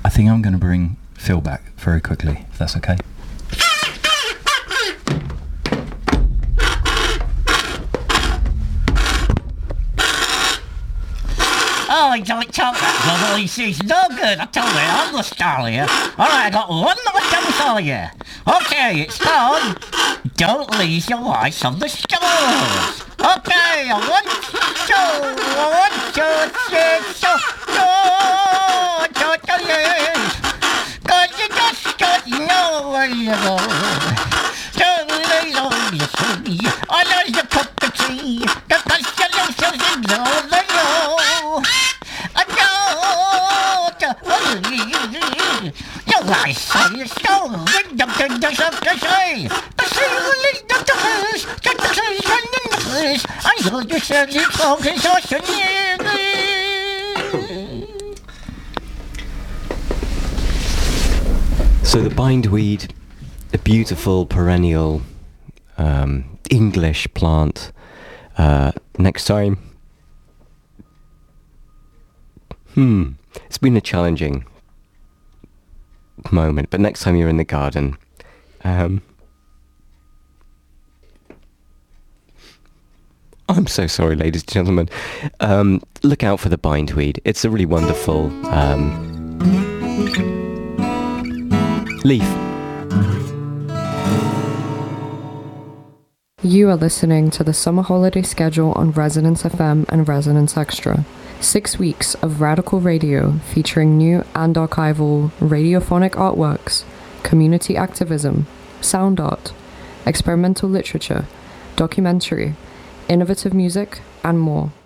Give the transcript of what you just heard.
I think I'm going to bring Phil back very quickly, if that's okay. Oh, I don't talk that lovely. She's no good. I told you, I'm the star here. Alright, I got one more dance for you. Okay, it's called Don't Leave Your Wife on the Stores. Okay, one, two, three, four. Cause you just don't know where you go. Don't leave your sweet. I know your cup of tea. The constellations is all they know. Your life is so rigged up to the surface. The ceiling, the doors, the decision in the place. I heard you said you focus on So the bindweed, a beautiful perennial English plant. Next time. It's been a challenging moment, but next time you're in the garden, I'm so sorry, ladies and gentlemen. Look out for the bindweed. It's a really wonderful leaf. You are listening to the summer holiday schedule on Resonance FM and Resonance Extra. 6 weeks of radical radio featuring new and archival radiophonic artworks, community activism, sound art, experimental literature, documentary, innovative music, and more.